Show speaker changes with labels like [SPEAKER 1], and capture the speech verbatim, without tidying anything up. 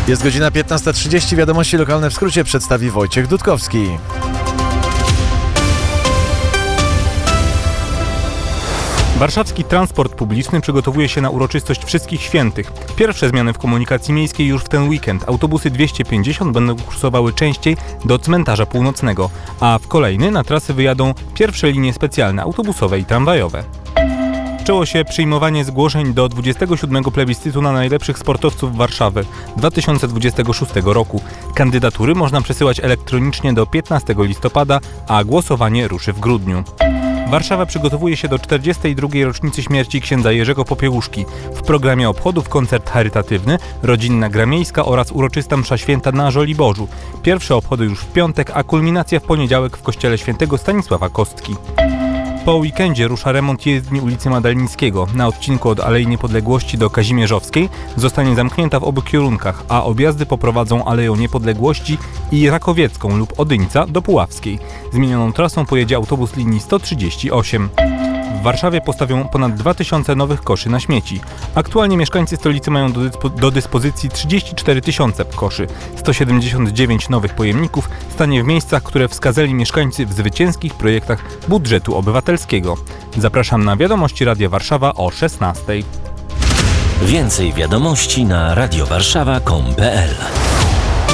[SPEAKER 1] Jest godzina piętnasta trzydzieści. Wiadomości lokalne w skrócie przedstawi Wojciech Dudkowski.
[SPEAKER 2] Warszawski transport publiczny przygotowuje się na uroczystość Wszystkich Świętych. Pierwsze zmiany w komunikacji miejskiej już w ten weekend. Autobusy dwieście pięćdziesiąt będą kursowały częściej do Cmentarza Północnego, a w kolejny na trasy wyjadą pierwsze linie specjalne autobusowe i tramwajowe. Zaczęło się przyjmowanie zgłoszeń do dwudziestego siódmego plebiscytu na najlepszych sportowców Warszawy dwa tysiące dwudziestego szóstego roku. Kandydatury można przesyłać elektronicznie do piętnastego listopada, a głosowanie ruszy w grudniu. Warszawa przygotowuje się do czterdziestej drugiej rocznicy śmierci księdza Jerzego Popiełuszki. W programie obchodów koncert charytatywny, rodzinna gra miejska oraz uroczysta msza święta na Żoliborzu. Pierwsze obchody już w piątek, a kulminacja w poniedziałek w kościele świętego Stanisława Kostki. Po weekendzie rusza remont jezdni ulicy Madalińskiego. Na odcinku od Alei Niepodległości do Kazimierzowskiej zostanie zamknięta w obu kierunkach, a objazdy poprowadzą Aleją Niepodległości i Rakowiecką lub Odyńca do Puławskiej. Zmienioną trasą pojedzie autobus linii sto trzydzieści osiem. W Warszawie postawią ponad dwa tysiące nowych koszy na śmieci. Aktualnie mieszkańcy stolicy mają do, dyspo- do dyspozycji trzydzieści cztery tysiące koszy. sto siedemdziesiąt dziewięć nowych pojemników stanie w miejscach, które wskazali mieszkańcy w zwycięskich projektach budżetu obywatelskiego. Zapraszam na wiadomości Radia Warszawa o szesnastej.
[SPEAKER 3] Więcej wiadomości na radiowarszawa kropka com kropka pe el.